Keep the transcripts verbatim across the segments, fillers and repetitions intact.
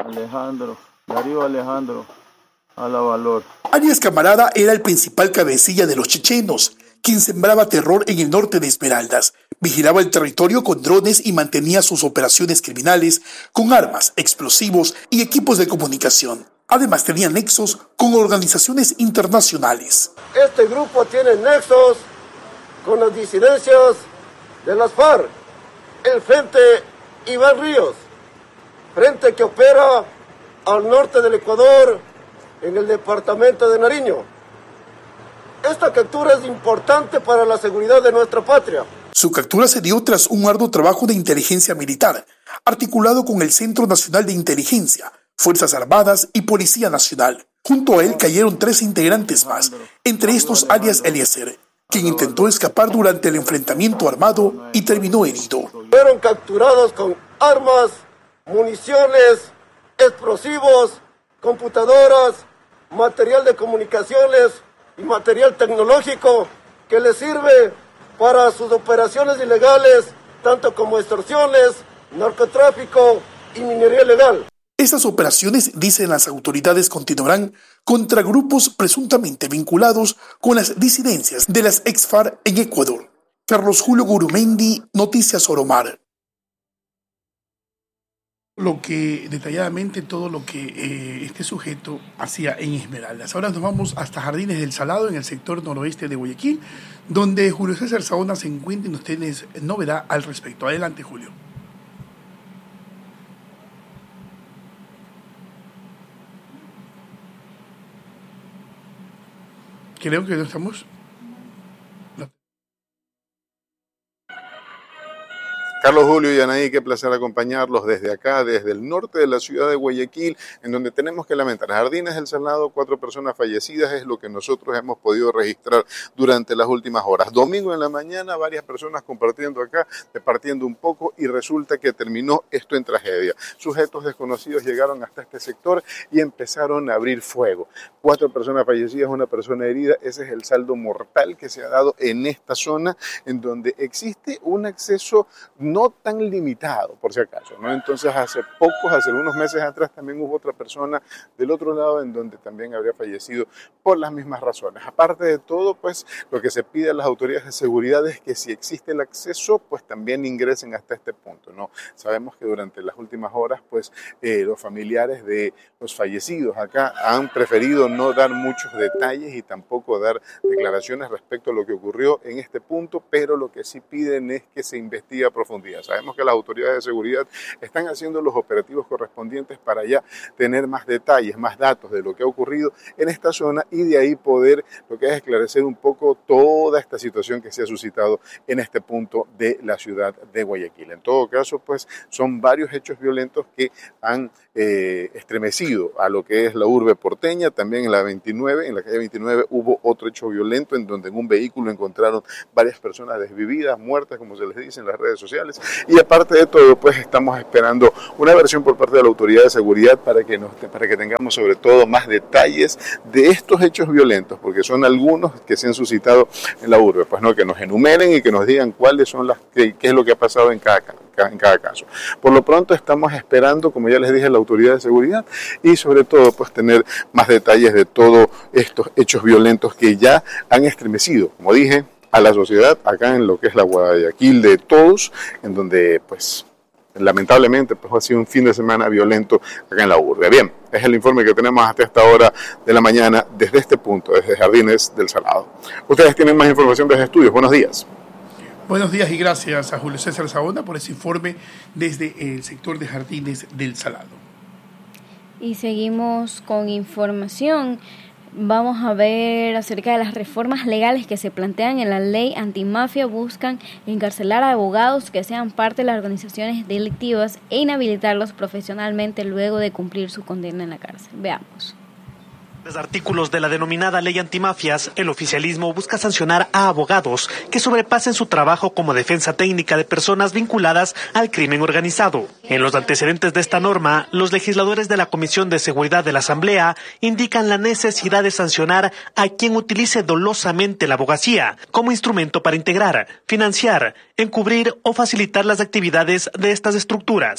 Alejandro, Darío Alejandro, a la valor. Arias Camarada era el principal cabecilla de los chechenos, quien sembraba terror en el norte de Esmeraldas, vigilaba el territorio con drones y mantenía sus operaciones criminales con armas, explosivos y equipos de comunicación. Además tenía nexos con organizaciones internacionales. Este grupo tiene nexos con las disidencias de las FARC, el Frente Iván Ríos, frente que opera al norte del Ecuador, en el departamento de Nariño. Esta captura es importante para la seguridad de nuestra patria. Su captura se dio tras un arduo trabajo de inteligencia militar, articulado con el Centro Nacional de Inteligencia, Fuerzas Armadas y Policía Nacional. Junto a él cayeron tres integrantes más, entre estos alias Eliezer, quien intentó escapar durante el enfrentamiento armado y terminó herido. Fueron capturados con armas, municiones, explosivos, computadoras, material de comunicaciones y material tecnológico que les sirve para sus operaciones ilegales, tanto como extorsiones, narcotráfico y minería ilegal. Estas operaciones, dicen las autoridades, continuarán contra grupos presuntamente vinculados con las disidencias de las ex-FARC en Ecuador. Carlos Julio Gurumendi, Noticias Oromar. Lo que detalladamente todo lo que eh, este sujeto hacía en Esmeraldas. Ahora nos vamos hasta Jardines del Salado, en el sector noroeste de Guayaquil, donde Julio César Saona se encuentra y nos tiene novedad al respecto. Adelante, Julio. Creo que no estamos... No. Carlos, Julio y Anaí, qué placer acompañarlos desde acá, desde el norte de la ciudad de Guayaquil, en donde tenemos que lamentar Jardines del Salado, cuatro personas fallecidas, es lo que nosotros hemos podido registrar durante las últimas horas. Domingo en la mañana, varias personas compartiendo acá, departiendo un poco, y resulta que terminó esto en tragedia. Sujetos desconocidos llegaron hasta este sector y empezaron a abrir fuego. Cuatro personas fallecidas, una persona herida, ese es el saldo mortal que se ha dado en esta zona, en donde existe un acceso no tan limitado, por si acaso, ¿no? Entonces, hace pocos, hace unos meses atrás, también hubo otra persona del otro lado en donde también habría fallecido por las mismas razones. Aparte de todo, pues, lo que se pide a las autoridades de seguridad es que si existe el acceso, pues también ingresen hasta este punto, ¿no? Sabemos que durante las últimas horas, pues, eh, los familiares de los fallecidos acá han preferido no dar muchos detalles y tampoco dar declaraciones respecto a lo que ocurrió en este punto, pero lo que sí piden es que se investigue a profundidad. Sabemos que las autoridades de seguridad están haciendo los operativos correspondientes para ya tener más detalles, más datos de lo que ha ocurrido en esta zona y de ahí poder lo que es esclarecer un poco toda esta situación que se ha suscitado en este punto de la ciudad de Guayaquil. En todo caso, pues son varios hechos violentos que han eh, estremecido a lo que es la urbe porteña. También en la veintinueve, en la calle veintinueve, hubo otro hecho violento en donde en un vehículo encontraron varias personas desvividas, muertas, como se les dice en las redes sociales. Y aparte de todo, pues estamos esperando una versión por parte de la autoridad de seguridad para que, nos, para que tengamos sobre todo más detalles de estos hechos violentos, porque son algunos que se han suscitado en la urbe, pues no, que nos enumeren y que nos digan cuáles son las, qué, qué es lo que ha pasado en cada, en cada caso. Por lo pronto estamos esperando, como ya les dije, la autoridad de seguridad y sobre todo pues tener más detalles de todos estos hechos violentos que ya han estremecido, como dije, a la sociedad acá en lo que es la Guayaquil de todos, en donde pues lamentablemente pues ha sido un fin de semana violento acá en la urbe. Bien, es el informe que tenemos hasta esta hora de la mañana desde este punto, desde Jardines del Salado. Ustedes tienen más información desde estudios. Buenos días. Buenos días y gracias a Julio César Saona por ese informe desde el sector de Jardines del Salado. Y seguimos con información. Vamos a ver acerca de las reformas legales que se plantean en la ley antimafia. Buscan encarcelar a abogados que sean parte de las organizaciones delictivas e inhabilitarlos profesionalmente luego de cumplir su condena en la cárcel. Veamos. Artículos de la denominada ley antimafias, el oficialismo busca sancionar a abogados que sobrepasen su trabajo como defensa técnica de personas vinculadas al crimen organizado. En los antecedentes de esta norma, los legisladores de la Comisión de Seguridad de la Asamblea indican la necesidad de sancionar a quien utilice dolosamente la abogacía como instrumento para integrar, financiar, encubrir o facilitar las actividades de estas estructuras.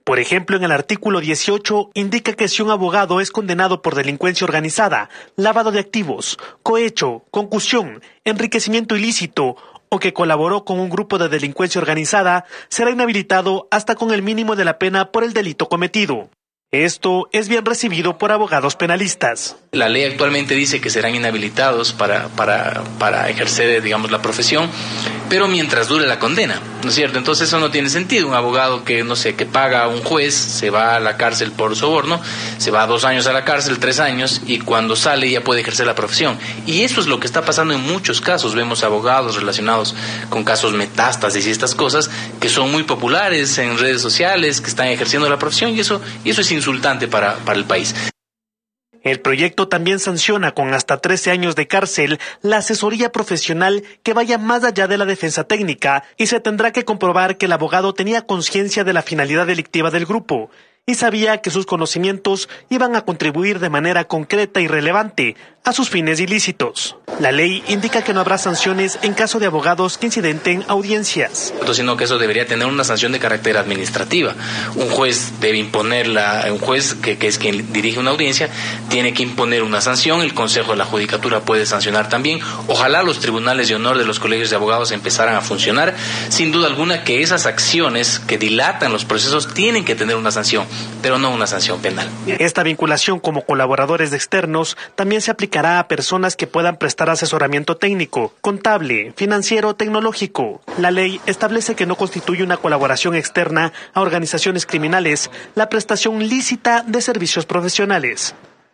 Por ejemplo, en el artículo dieciocho indica que si un abogado es condenado por delincuencia organizada, lavado de activos, cohecho, concusión, enriquecimiento ilícito o que colaboró con un grupo de delincuencia organizada, será inhabilitado hasta con el mínimo de la pena por el delito cometido. Esto es bien recibido por abogados penalistas. La ley actualmente dice que serán inhabilitados para, para, para ejercer, digamos, la profesión, pero mientras dure la condena, ¿no es cierto? Entonces eso no tiene sentido. Un abogado que, no sé, que paga a un juez, se va a la cárcel por soborno, se va dos años a la cárcel, tres años, y cuando sale ya puede ejercer la profesión. Y eso es lo que está pasando en muchos casos. Vemos abogados relacionados con casos metástasis y estas cosas que son muy populares en redes sociales, que están ejerciendo la profesión, y eso, y eso es insultante para, para el país. El proyecto también sanciona con hasta trece años de cárcel la asesoría profesional que vaya más allá de la defensa técnica y se tendrá que comprobar que el abogado tenía conciencia de la finalidad delictiva del grupo y sabía que sus conocimientos iban a contribuir de manera concreta y relevante a sus fines ilícitos. La ley indica que no habrá sanciones en caso de abogados que incidenten audiencias. Sino que eso debería tener una sanción de carácter administrativa. Un juez debe imponerla, un juez que, que es quien dirige una audiencia, tiene que imponer una sanción, el Consejo de la Judicatura puede sancionar también. Ojalá los tribunales de honor de los colegios de abogados empezaran a funcionar. Sin duda alguna que esas acciones que dilatan los procesos tienen que tener una sanción, pero no una sanción penal. Esta vinculación como colaboradores externos también se aplicará a personas que puedan prestar asesoramiento técnico, contable, financiero, tecnológico. La ley establece que no constituye una colaboración externa a organizaciones criminales la prestación lícita de servicios profesionales.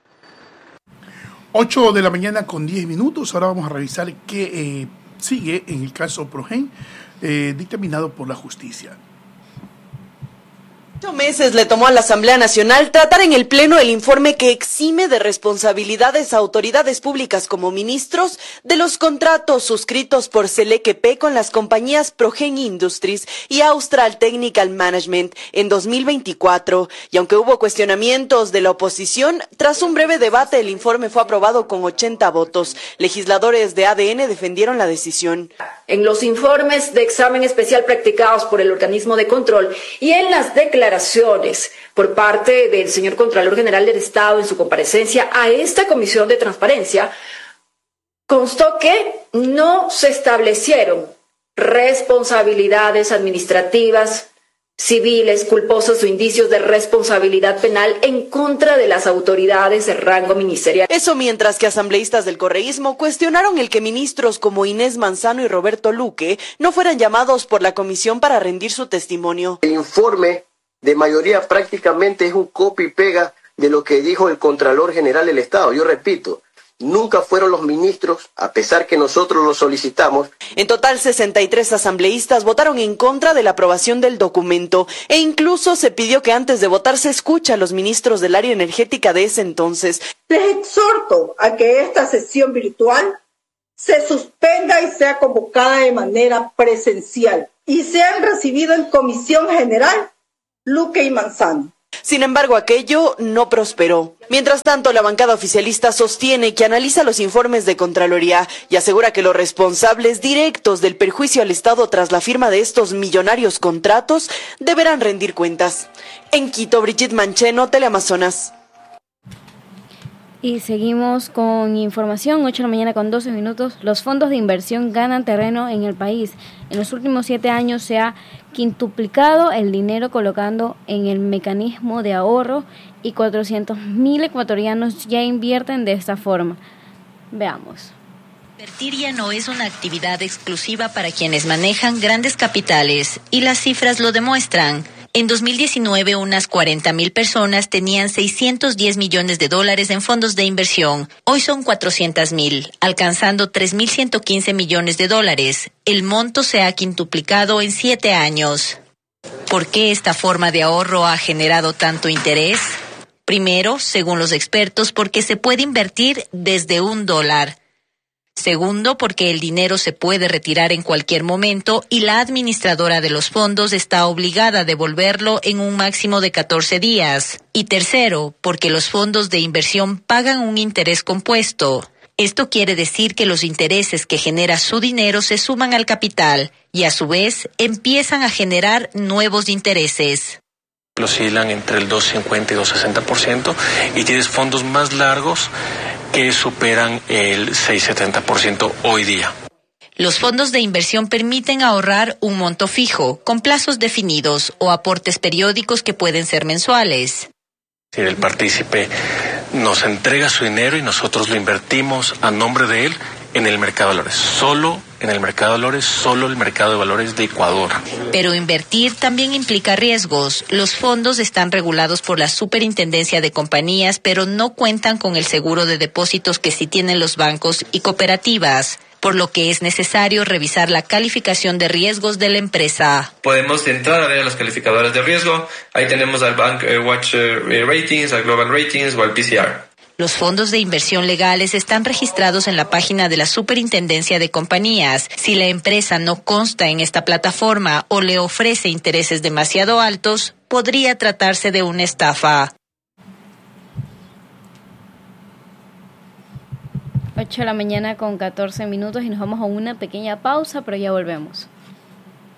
ocho de la mañana con diez minutos. Ahora vamos a revisar qué eh, sigue en el caso Progen, eh, dictaminado por la justicia. Ocho meses le tomó a la Asamblea Nacional tratar en el Pleno el informe que exime de responsabilidades a autoridades públicas como ministros de los contratos suscritos por Selequep con las compañías Progen Industries y Austral Technical Management en dos mil veinticuatro. Y aunque hubo cuestionamientos de la oposición, tras un breve debate el informe fue aprobado con ochenta votos. Legisladores de A D N defendieron la decisión. En los informes de examen especial practicados por el organismo de control y en las declaraciones por parte del señor Contralor General del Estado en su comparecencia a esta Comisión de Transparencia, constó que no se establecieron responsabilidades administrativas, civiles, culposos o indicios de responsabilidad penal en contra de las autoridades de rango ministerial. Eso mientras que asambleístas del correísmo cuestionaron el que ministros como Inés Manzano y Roberto Luque no fueran llamados por la comisión para rendir su testimonio. El informe de mayoría prácticamente es un copia y pega de lo que dijo el Contralor General del Estado. Yo repito, nunca fueron los ministros, a pesar que nosotros lo solicitamos. En total, sesenta y tres asambleístas votaron en contra de la aprobación del documento e incluso se pidió que antes de votar se escuche a los ministros del área energética de ese entonces. Les exhorto a que esta sesión virtual se suspenda y sea convocada de manera presencial y sean recibidos en Comisión General Luque y Manzano. Sin embargo, aquello no prosperó. Mientras tanto, la bancada oficialista sostiene que analiza los informes de Contraloría y asegura que los responsables directos del perjuicio al Estado tras la firma de estos millonarios contratos deberán rendir cuentas. En Quito, Brigitte Mancheno, Teleamazonas. Y seguimos con información, ocho de la mañana con doce minutos. Los fondos de inversión ganan terreno en el país. En los últimos siete años se ha quintuplicado el dinero colocando en el mecanismo de ahorro y cuatrocientos mil ecuatorianos ya invierten de esta forma. Veamos. Invertir ya no es una actividad exclusiva para quienes manejan grandes capitales y las cifras lo demuestran. En dos mil diecinueve, unas cuarenta mil personas tenían seiscientos diez millones de dólares en fondos de inversión. Hoy son cuatrocientos mil, alcanzando tres mil ciento quince millones de dólares. El monto se ha quintuplicado en siete años. ¿Por qué esta forma de ahorro ha generado tanto interés? Primero, según los expertos, porque se puede invertir desde un dólar. Segundo, porque el dinero se puede retirar en cualquier momento y la administradora de los fondos está obligada a devolverlo en un máximo de catorce días. Y tercero, porque los fondos de inversión pagan un interés compuesto. Esto quiere decir que los intereses que genera su dinero se suman al capital y a su vez empiezan a generar nuevos intereses. oscilan entre el dos cincuenta y dos sesenta por ciento, y tienes fondos más largos que superan el seis setenta por ciento hoy día. Los fondos de inversión permiten ahorrar un monto fijo, con plazos definidos o aportes periódicos que pueden ser mensuales. El partícipe nos entrega su dinero y nosotros lo invertimos a nombre de él en el mercado de valores. Solo en el mercado de valores, solo el mercado de valores de Ecuador. Pero invertir también implica riesgos. Los fondos están regulados por la Superintendencia de Compañías, pero no cuentan con el seguro de depósitos que sí tienen los bancos y cooperativas, por lo que es necesario revisar la calificación de riesgos de la empresa. Podemos entrar a ver a las calificadoras de riesgo. Ahí tenemos al Bank Watch Ratings, al Global Ratings o al P C R. Los fondos de inversión legales están registrados en la página de la Superintendencia de Compañías. Si la empresa no consta en esta plataforma o le ofrece intereses demasiado altos, podría tratarse de una estafa. ocho de la mañana con catorce minutos y nos vamos a una pequeña pausa, pero ya volvemos.